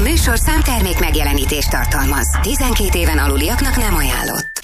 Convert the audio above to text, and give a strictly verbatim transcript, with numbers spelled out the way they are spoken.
műsorszám termék megjelenítést tartalmaz. tizenkét éven aluliaknak nem ajánlott.